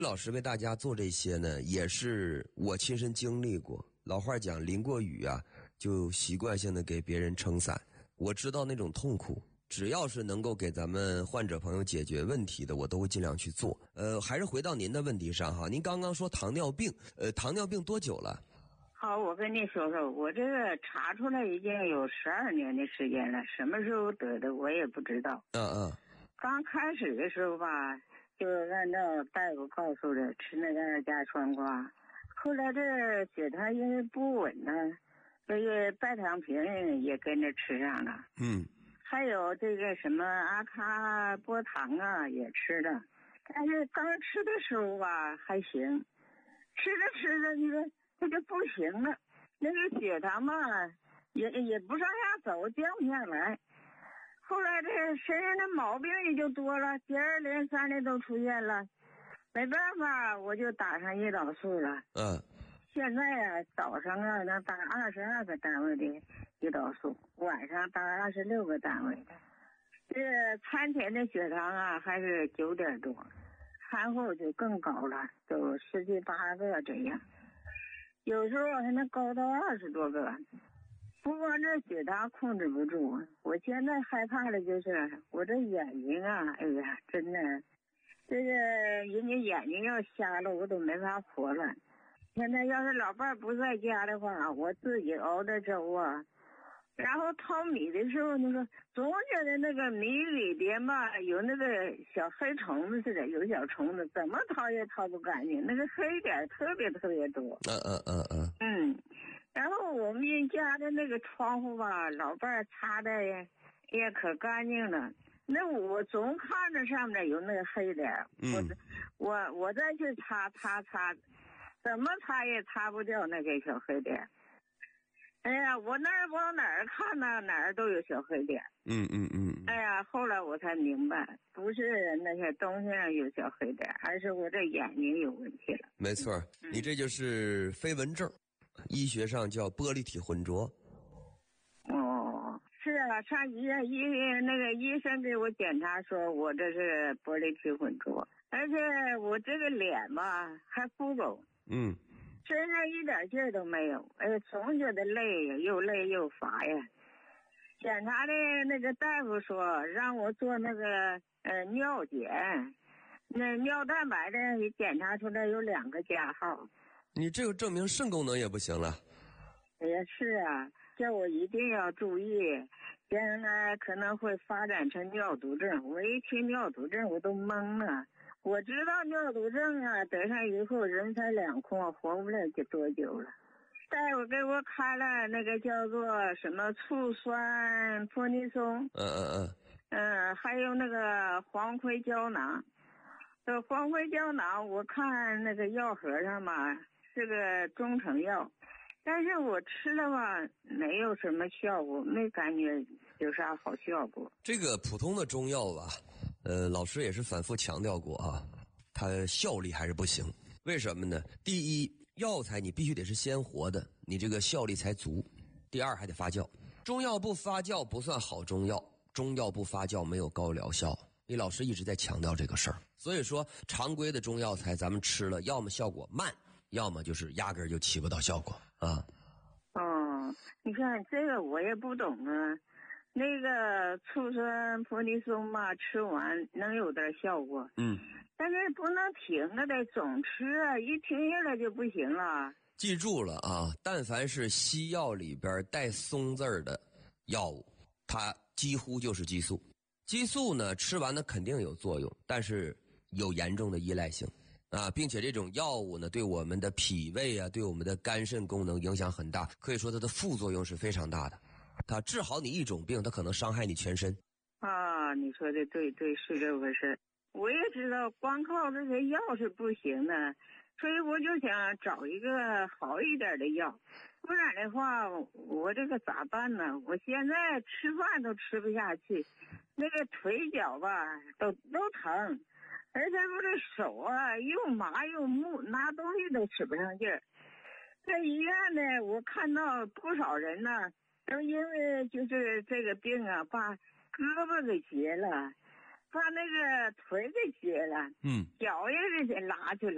老师为大家做这些呢，也是我亲身经历过。老话讲，淋过雨啊，就习惯性的给别人撑伞。我知道那种痛苦，只要是能够给咱们患者朋友解决问题的，我都会尽量去做。还是回到您的问题上哈，您刚刚说糖尿病，糖尿病多久了？ 好，我跟你说说，我这个查出来已经有12年的时间了，什么时候得的我也不知道。刚开始的时候吧，就按照大夫告诉的吃那个2价川瓜，后来这血糖因为不稳呢，这个拜糖平也跟着吃上了。还有这个什么阿卡波糖啊也吃了，但是刚吃的时候吧还行，吃着吃着这就不行了，那个血糖嘛也不上下走，降不下来。后来这身上的毛病也就多了，接二连三的都出现了，没办法，我就打上胰岛素了。现在啊，早上啊能打22个单位的胰岛素，晚上打26个单位的。这餐前的血糖啊还是9点多，餐后就更高了，都17、18个这样，有时候还能高到20多个。不光这血糖控制不住，我现在害怕的就是我这眼睛啊，哎呀，真的，这个人家眼睛要瞎了，我都没法活了。现在要是老伴不在家的话，我自己熬的粥啊，然后淘米的时候，总觉得那个米里边吧有那个小黑虫子似的，有小虫子，怎么淘也淘不干净，那个黑点特别特别多。然后我们家的那个窗户吧，老伴擦的也可干净了，那我总看着上面有那个黑点，我再去擦，怎么擦也擦不掉那个小黑点。哎呀，我那儿往哪儿看呢，哪儿都有小黑点。哎呀，后来我才明白，不是那些东西上有小黑点，而是我这眼睛有问题了。 没错，你这就是飞蚊症，医学上叫玻璃体混浊。 是啊，上医院那个医生给我检查说我这是玻璃体混浊，而且我这个脸吧还浮肿。身上一点劲儿都没有，总觉得累呀，又累又乏呀。检查的那个大夫说让我做那个尿检，那尿蛋白的也检查出来有2个加号。 你这个证明肾功能也不行了。 是啊，叫我一定要注意，将来可能会发展成尿毒症。我一听尿毒症我都懵了。我知道尿毒症啊，得上以后人财两空，活不了多久了。大夫给我开了那个叫做什么醋酸泼尼松，还有那个黄葵胶囊。这黄葵胶囊我看那个药盒上嘛是个中成药，但是我吃了吧没有什么效果，没感觉有啥好效果。 这个普通的中药吧，老师也是反复强调过啊，它效力还是不行。为什么呢？第一，药材你必须得是鲜活的，你这个效力才足。第二，还得发酵。中药不发酵不算好中药，中药不发酵没有高疗效。李老师一直在强调这个事儿，所以说常规的中药材咱们吃了，要么效果慢，要么就是压根儿就起不到效果啊。 你看这个我也不懂啊。那个醋酸泼尼松嘛，吃完能有点效果，但是不能停了的，总吃啊，一停下来就不行了。 记住了啊，但凡是西药里边带松字儿的药物，它几乎就是激素。激素呢，吃完呢肯定有作用，但是有严重的依赖性啊，并且这种药物呢，对我们的脾胃啊，对我们的肝肾功能影响很大，可以说它的副作用是非常大的。它治好你一种病，它可能伤害你全身。 你说的对，是这回事。我也知道光靠这些药是不行的，所以我就想找一个好一点的药，不然的话我这个咋办呢？我现在吃饭都吃不下去，那个腿脚吧都疼，而且我这手啊又麻又木，拿东西都使不上劲儿。在医院呢，我看到不少人呢都因为就是这个病啊，把胳膊给截了，把那个腿给截了，脚也是拉去了。